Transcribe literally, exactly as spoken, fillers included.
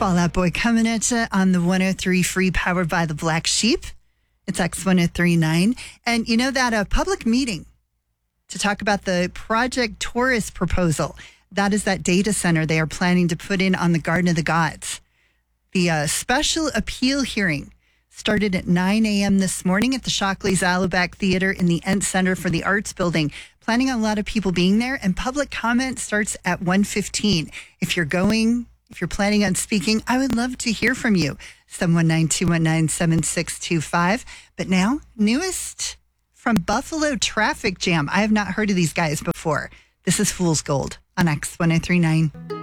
Fall Out Boy coming at you on the one oh three Free, powered by the Black Sheep. It's X one oh three point nine. And you know that a public meeting to talk about the Project Taurus proposal, that is that data center they are planning to put in on the Garden of the Gods. The uh, special appeal hearing started at nine a.m. this morning at the Shockley's Alloback Theater in the Ent Center for the Arts Building. Planning on a lot of people being there, and public comment starts at one fifteen. If you're going, if you're planning on speaking, I would love to hear from you. seven one nine, two one nine, seven six two five. But now, newest from Buffalo Traffic Jam. I have not heard of these guys before. This is Fool's Gold on X one oh three point nine.